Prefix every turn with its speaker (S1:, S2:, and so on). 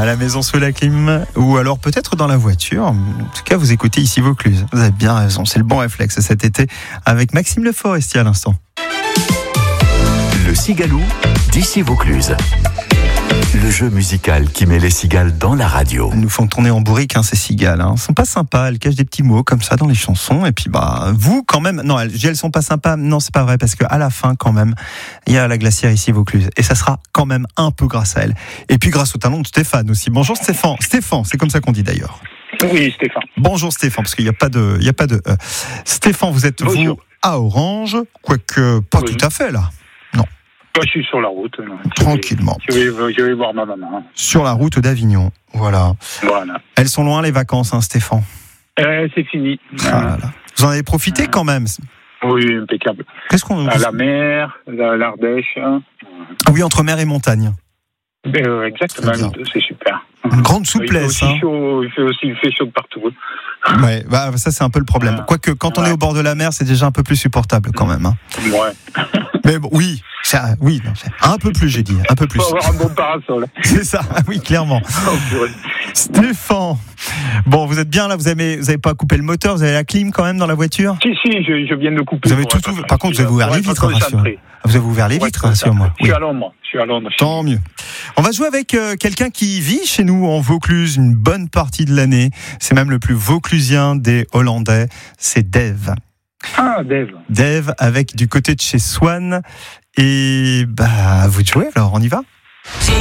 S1: À la maison sous la clim ou alors peut-être dans la voiture. En tout cas, vous écoutez ici Vaucluse. Vous avez bien raison, c'est le bon réflexe cet été avec Maxime Le Forestier à l'instant.
S2: Le Cigalou d'ici Vaucluse. Le jeu musical qui met les cigales dans la radio.
S1: Elles nous font tourner en bourrique, ces cigales. Elles sont pas sympas, elles cachent des petits mots comme ça dans les chansons. Et puis, vous, quand même... Non, elles sont pas sympas. Non, c'est pas vrai, parce qu'à la fin, quand même, il y a la glacière ici, Vaucluse. Et ça sera quand même un peu grâce à elle. Et puis, grâce au talent de Stéphane aussi. Bonjour Stéphane. Stéphane, c'est comme ça qu'on dit d'ailleurs.
S3: Oui, Stéphane.
S1: Bonjour Stéphane, parce qu'il n'y a pas de... Stéphane, vous êtes vous à Orange, quoique pas tout à fait, là. Non.
S3: Je suis sur la route.
S1: Tranquillement.
S3: Je vais voir ma maman.
S1: Sur la route d'Avignon, voilà. Elles sont loin les vacances, Stéphane.
S3: C'est fini.
S1: Voilà. Vous en avez profité quand même.
S3: Oui, impeccable.
S1: Qu'est-ce qu'on...
S3: La mer, l'Ardèche.
S1: Oui, entre mer et montagne.
S3: Exactement, c'est super.
S1: Une grande souplesse.
S3: Il fait chaud de partout.
S1: Ouais, ça c'est un peu le problème. Quoique quand on est au bord de la mer, c'est déjà un peu plus supportable quand même.
S3: Ouais.
S1: Mais bon, oui, c'est un peu plus, j'ai dit, un peu plus.
S3: Faut avoir un bon parasol.
S1: C'est ça, oui, clairement. Stéphane, bon, vous êtes bien là, vous avez pas coupé le moteur, vous avez la clim quand même dans la voiture ?
S3: Si, je viens de couper.
S1: Vous avez tout ouvert. Par contre, vous avez ouvert les vitres, Vous avez ouvert les vitres, rassure-moi.
S3: Je suis à Londres.
S1: Tant mieux. On va jouer avec quelqu'un qui vit chez nous en Vaucluse une bonne partie de l'année. C'est même le plus vauclusien des Hollandais. C'est Dave.
S3: Ah, Dave.
S1: Dave, avec du côté de chez Swan. Et vous jouez alors, on y va ?